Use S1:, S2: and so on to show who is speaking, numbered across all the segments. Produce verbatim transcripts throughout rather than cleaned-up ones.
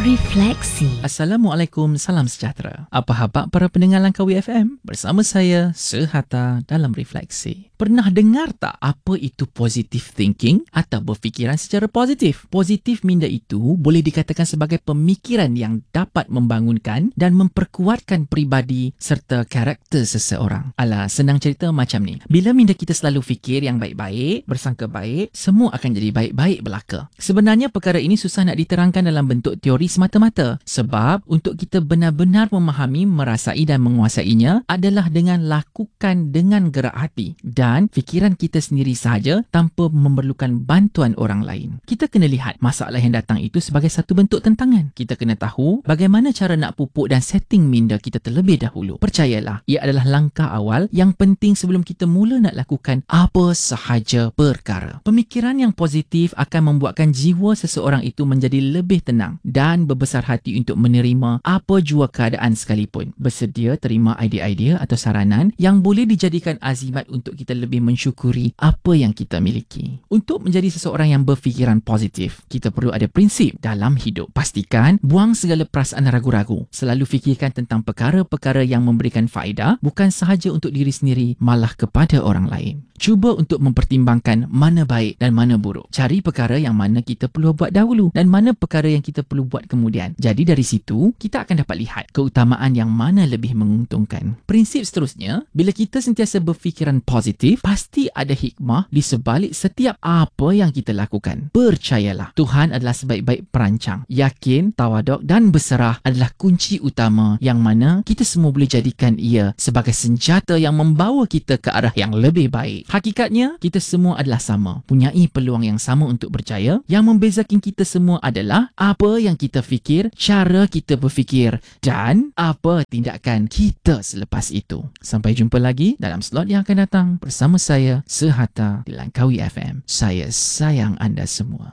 S1: Refleksi.
S2: Assalamualaikum, salam sejahtera. Apa khabar para pendengar Langkawi F M? Bersama saya, Sehatta dalam Refleksi. Pernah dengar tak apa itu positive thinking atau berfikiran secara positif? Positif minda itu boleh dikatakan sebagai pemikiran yang dapat membangunkan dan memperkuatkan peribadi serta karakter seseorang. Alah, senang cerita macam ni. Bila minda kita selalu fikir yang baik-baik, bersangka baik, semua akan jadi baik-baik belaka. Sebenarnya perkara ini susah nak diterangkan dalam bentuk teori semata-mata. Sebab untuk kita benar-benar memahami, merasai dan menguasainya adalah dengan lakukan dengan gerak hati dan fikiran kita sendiri sahaja tanpa memerlukan bantuan orang lain. Kita kena lihat masalah yang datang itu sebagai satu bentuk tentangan. Kita kena tahu bagaimana cara nak pupuk dan setting minda kita terlebih dahulu. Percayalah, ia adalah langkah awal yang penting sebelum kita mula nak lakukan apa sahaja perkara. Pemikiran yang positif akan membuatkan jiwa seseorang itu menjadi lebih tenang dan berbesar hati untuk menerima apa jua keadaan sekalipun. Bersedia terima idea-idea atau saranan yang boleh dijadikan azimat untuk kita lebih mensyukuri apa yang kita miliki. Untuk menjadi seseorang yang berfikiran positif, kita perlu ada prinsip dalam hidup. Pastikan buang segala perasaan ragu-ragu. Selalu fikirkan tentang perkara-perkara yang memberikan faedah, bukan sahaja untuk diri sendiri, malah kepada orang lain. Cuba untuk mempertimbangkan mana baik dan mana buruk. Cari perkara yang mana kita perlu buat dahulu dan mana perkara yang kita perlu buat kemudian. Jadi dari situ, kita akan dapat lihat keutamaan yang mana lebih menguntungkan. Prinsip seterusnya, bila kita sentiasa berfikiran positif, pasti ada hikmah di sebalik setiap apa yang kita lakukan. Percayalah, Tuhan adalah sebaik-baik perancang. Yakin, tawaduk dan berserah adalah kunci utama yang mana kita semua boleh jadikan ia sebagai senjata yang membawa kita ke arah yang lebih baik. Hakikatnya, kita semua adalah sama, punyai peluang yang sama untuk berjaya. Yang membezakan kita semua adalah apa yang kita fikir, cara kita berfikir dan apa tindakan kita selepas itu. Sampai jumpa lagi dalam slot yang akan datang bersama saya, Sehatta di Langkawi F M. Saya sayang anda semua.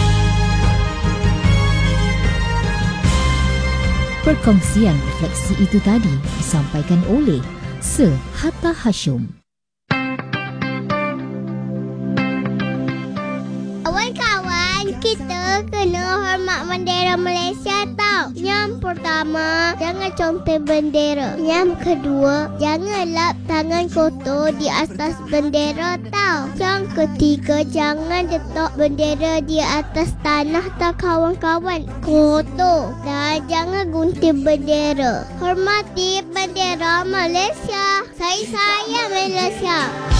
S1: Perkongsian refleksi itu tadi disampaikan oleh Sehatta Hashim.
S3: Kawan-kawan, kita kena hormat bendera Malaysia tau. Yang pertama, jangan conteng bendera. Yang kedua, jangan lap tangan kotor di atas bendera tau. Yang ketiga, jangan letak bendera di atas tanah tau kawan-kawan, kotor. Dan jangan gunting bendera. Hormati bendera Malaysia. Saya sayang Malaysia.